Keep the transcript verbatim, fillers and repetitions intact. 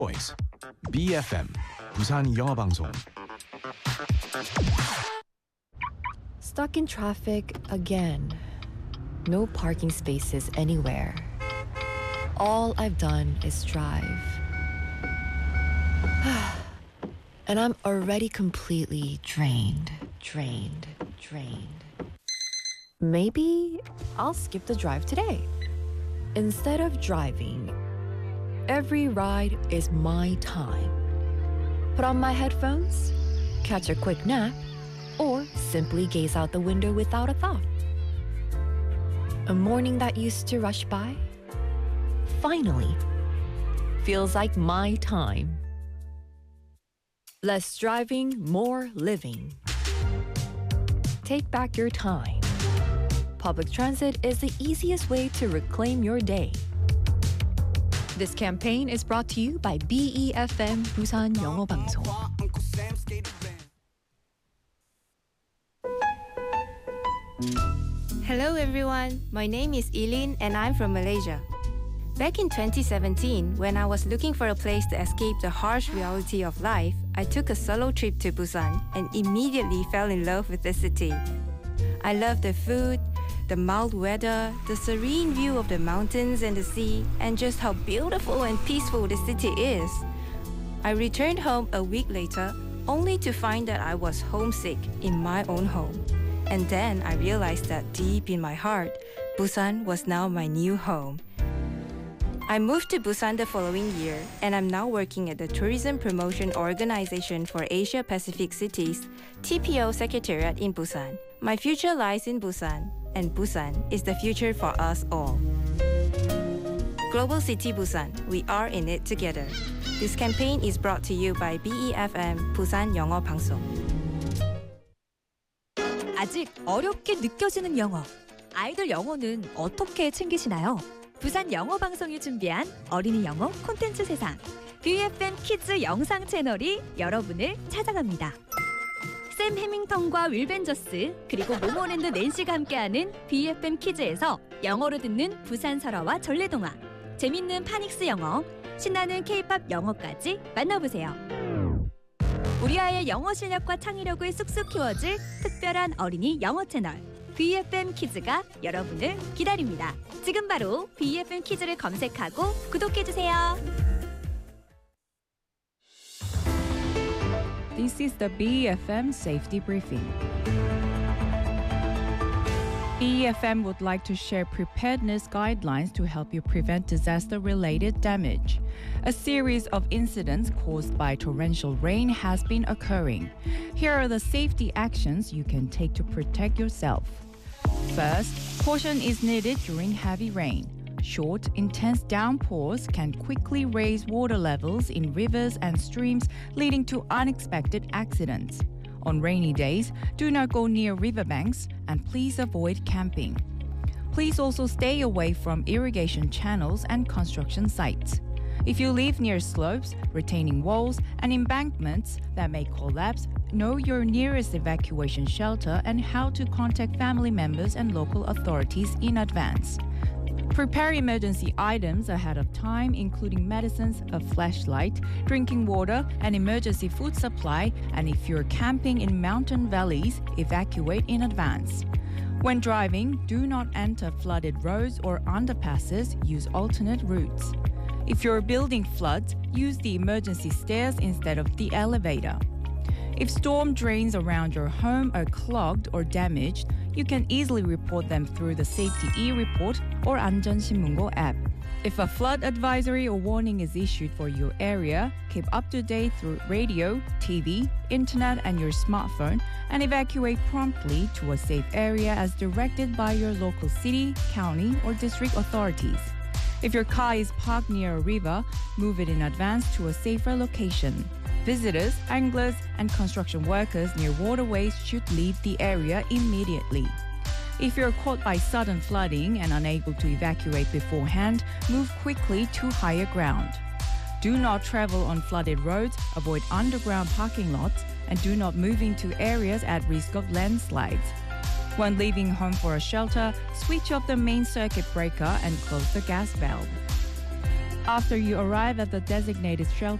Voice B F M 부산 영어 방송. Stuck in traffic again. No parking spaces anywhere. All I've done is drive. And I'm already completely drained, drained, drained. Maybe I'll skip the drive today. Instead of driving, every ride is my time. Put on my headphones, catch a quick nap, or simply gaze out the window without a thought. A morning that used to rush by finally feels like my time. Less driving, more living. Take back your time. Public transit is the easiest way to reclaim your day. This campaign is brought to you by B E F M 부산 영어 방송. Hello everyone, my name is Eileen and I'm from Malaysia. Back in twenty seventeen, when I was looking for a place to escape the harsh reality of life, I took a solo trip to Busan and immediately fell in love with the city. I love the food, the mild weather, the serene view of the mountains and the sea, and just how beautiful and peaceful the city is. I returned home a week later, only to find that I was homesick in my own home. And then I realized that deep in my heart, Busan was now my new home. I moved to Busan the following year, and I'm now working at the Tourism Promotion Organization for Asia Pacific Cities, T P O Secretariat in Busan. My future lies in Busan, and Busan is the future for us all. Global City Busan, we are in it together. This campaign is brought to you by B E F M 부산 영어 방송. 아직 어렵게 느껴지는 영어. 아이들 영어는 어떻게 챙기시나요? 부산 영어 방송이 준비한 어린이 영어 콘텐츠 세상 B F M 키즈 영상 채널이 여러분을 찾아갑니다. 샘 해밍턴과 윌 벤저스 그리고 모모랜드 낸시가 함께하는 B F M 키즈에서 영어로 듣는 부산 설화와 전래동화, 재밌는 파닉스 영어, 신나는 K-팝 영어까지 만나보세요. 우리 아이의 영어 실력과 창의력을 쑥쑥 키워줄 특별한 어린이 영어 채널 B F M 키즈가 여러분을 기다립니다. 지금 바로 B F M 키즈를 검색하고 구독해주세요. This is the B E F M Safety Briefing. B E F M would like to share preparedness guidelines to help you prevent disaster-related damage. A series of incidents caused by torrential rain has been occurring. Here are the safety actions you can take to protect yourself. First, caution is needed during heavy rain. Short, intense downpours can quickly raise water levels in rivers and streams, leading to unexpected accidents. On rainy days, do not go near riverbanks and please avoid camping. Please also stay away from irrigation channels and construction sites. If you live near slopes, retaining walls, and embankments that may collapse, know your nearest evacuation shelter and how to contact family members and local authorities in advance. Prepare emergency items ahead of time, including medicines, a flashlight, drinking water, an emergency food supply, and if you're camping in mountain valleys, evacuate in advance. When driving, do not enter flooded roads or underpasses, use alternate routes. If your building floods, use the emergency stairs instead of the elevator. If storm drains around your home are clogged or damaged, you can easily report them through the Safety e-report or 안전신문고 app. If a flood advisory or warning is issued for your area, keep up to date through radio, T V, internet, and your smartphone, and evacuate promptly to a safe area as directed by your local city, county, or district authorities. If your car is parked near a river, move it in advance to a safer location. Visitors, anglers, and construction workers near waterways should leave the area immediately. If you're caught by sudden flooding and unable to evacuate beforehand, move quickly to higher ground. Do not travel on flooded roads, avoid underground parking lots, and do not move into areas at risk of landslides. When leaving home for a shelter, switch off the main circuit breaker and close the gas valve. After you arrive at the designated shelter,